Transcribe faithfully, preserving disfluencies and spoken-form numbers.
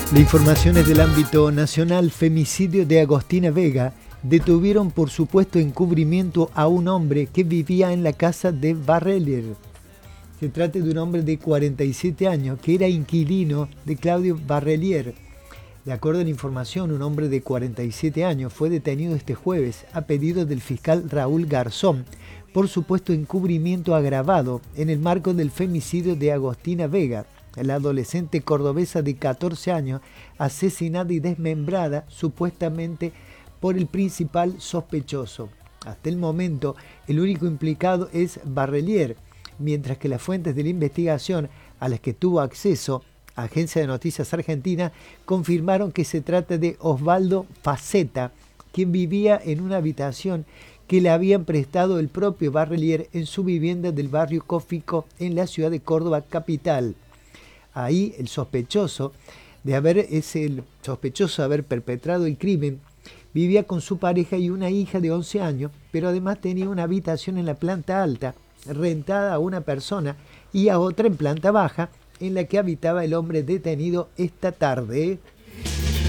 La información es del ámbito nacional. Femicidio de Agostina Vega. Detuvieron por supuesto encubrimiento a un hombre que vivía en la casa de Barrelier. Se trata de un hombre de cuarenta y siete años que era inquilino de Claudio Barrelier. De acuerdo a la información, un hombre de cuarenta y siete años fue detenido este jueves a pedido del fiscal Raúl Garzón por supuesto encubrimiento agravado en el marco del femicidio de Agostina Vega, la adolescente cordobesa de catorce años, asesinada y desmembrada supuestamente por el principal sospechoso. Hasta el momento, el único implicado es Barrelier, mientras que las fuentes de la investigación a las que tuvo acceso, Agencia de Noticias Argentina, confirmaron que se trata de Osvaldo Faceta, quien vivía en una habitación que le habían prestado el propio Barrelier en su vivienda del barrio Cófico en la ciudad de Córdoba capital. Ahí el sospechoso de haber es el sospechoso de haber perpetrado el crimen vivía con su pareja y una hija de once años, pero además tenía una habitación en la planta alta rentada a una persona y a otra en planta baja en la que habitaba el hombre detenido esta tarde.